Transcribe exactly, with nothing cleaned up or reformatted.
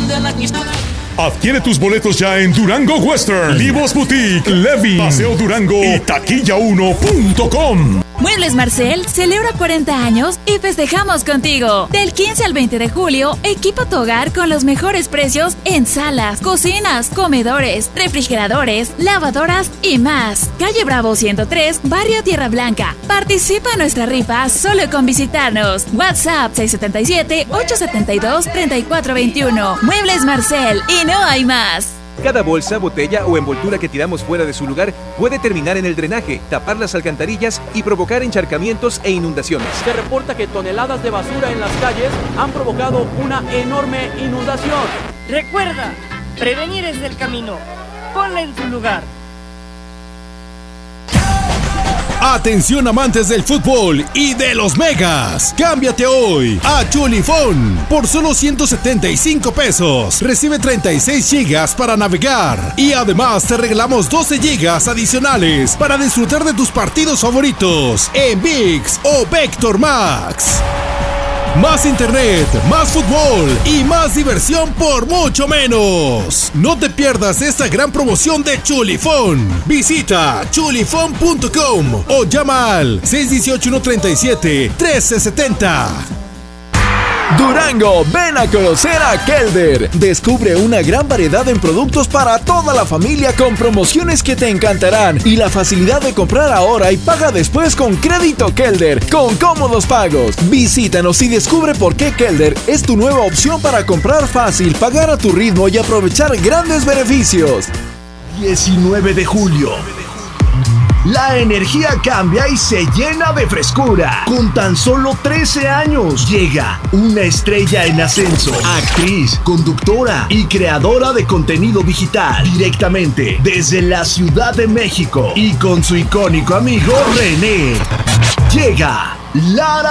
Adquiere tus boletos ya en Durango Western, Livos Boutique, Levin, Paseo Durango y taquilla uno punto com. Muebles Marcel celebra cuarenta años y festejamos contigo. Del quince al veinte de julio, equipa tu hogar con los mejores precios en salas, cocinas, comedores, refrigeradores, lavadoras y más. Calle Bravo ciento tres, Barrio Tierra Blanca. Participa en nuestra rifa solo con visitarnos. WhatsApp seis siete siete, ocho siete dos, tres cuatro dos uno. Muebles Marcel y no hay más. Cada bolsa, botella o envoltura que tiramos fuera de su lugar puede terminar en el drenaje, tapar las alcantarillas y provocar encharcamientos e inundaciones. Se reporta que toneladas de basura en las calles han provocado una enorme inundación. Recuerda, prevenir es el camino. Ponla en su lugar. Atención amantes del fútbol y de los megas. Cámbiate hoy a Chulifón por solo ciento setenta y cinco pesos. Recibe treinta y seis gigas para navegar y además te regalamos doce gigas adicionales para disfrutar de tus partidos favoritos en ViX o Vector Max. Más internet, más fútbol y más diversión por mucho menos. No te pierdas esta gran promoción de Chulifón. Visita chulifón punto com o llama al seis uno ocho, uno tres siete, uno tres siete cero. Durango, ven a conocer a Kelder. Descubre una gran variedad en productos para toda la familia con promociones que te encantarán y la facilidad de comprar ahora y paga después con crédito Kelder con cómodos pagos. Visítanos y descubre por qué Kelder es tu nueva opción para comprar fácil, pagar a tu ritmo y aprovechar grandes beneficios. diecinueve de julio. La energía cambia y se llena de frescura. Con tan solo trece años llega una estrella en ascenso, actriz, conductora y creadora de contenido digital directamente desde la Ciudad de México y con su icónico amigo René. Llega Lara